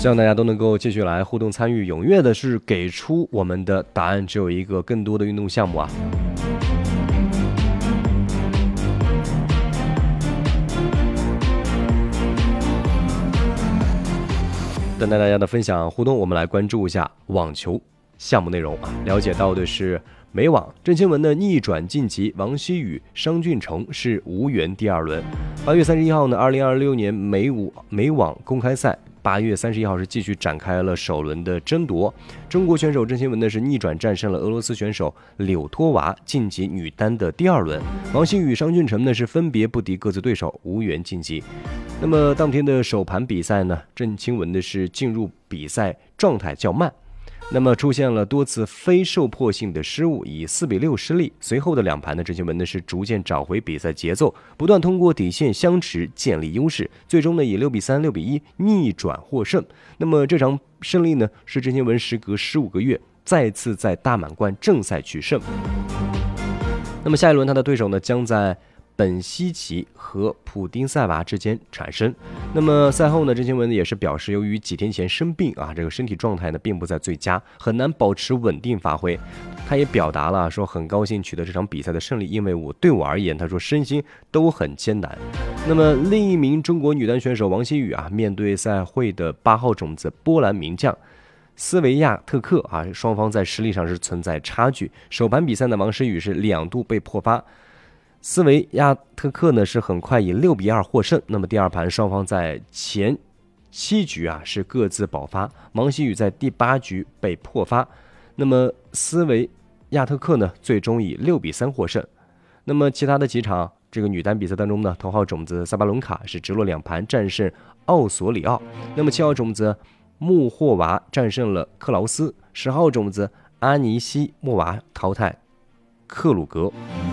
希望大家都能够继续来互动参与，踊跃的是给出我们的答案，只有一个，更多的运动项目啊。等待大家的分享互动，我们来关注一下网球项目内容啊。了解到的是美网郑钦文的逆转晋级，王曦雨、商俊成是无缘第2轮。8月31号呢，2026年美网公开赛8月31号是继续展开了首轮的争夺。中国选手郑钦文呢是逆转战胜了俄罗斯选手柳托娃，晋级女单的第2轮。王曦雨、商俊成呢是分别不敌各自对手，无缘晋级。那么当天的首盘比赛呢，郑钦文的是进入比赛状态较慢，那么出现了多次非受迫性的失误，以4-6失利。随后的2盘呢，郑钦文呢是逐渐找回比赛节奏，不断通过底线相持建立优势，最终呢以6-3、6-1逆转获胜。那么这场胜利呢，是郑钦文时隔15个月再次在大满贯正赛取胜。那么下一轮他的对手呢，将在本西奇和普丁塞娃之间产生。那么赛后呢，郑钦文也是表示，由于几天前生病啊，这个身体状态呢并不在最佳，很难保持稳定发挥。他也表达了说很高兴取得这场比赛的胜利，因为对我而言，他说身心都很艰难。那么另一名中国女单选手王曦雨啊，面对赛会的8号种子波兰名将斯维亚特克啊，双方在实力上是存在差距。首盘比赛呢，王曦雨是2度被破发。斯维亚特克呢是很快以6-2获胜。那么第2盘双方在前7局啊是各自爆发，王曦雨在第8局被破发。那么斯维亚特克呢最终以6-3获胜。那么其他的几场这个女单比赛当中呢，头号种子萨巴伦卡是直落2盘战胜奥索里奥。那么7号种子穆霍娃战胜了克劳斯，10号种子阿尼西莫娃淘汰克鲁格。